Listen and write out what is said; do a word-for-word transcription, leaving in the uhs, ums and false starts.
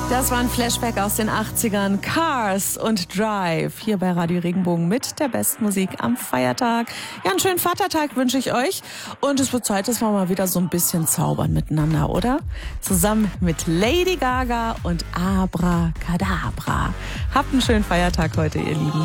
Das war ein Flashback aus den achtzigern. Cars und Drive hier bei Radio Regenbogen mit der besten Musik am Feiertag. Ja, einen schönen Vatertag wünsche ich euch. Und es wird Zeit, dass wir mal wieder so ein bisschen zaubern miteinander, oder? Zusammen mit Lady Gaga und Abracadabra. Habt einen schönen Feiertag heute, ihr Lieben.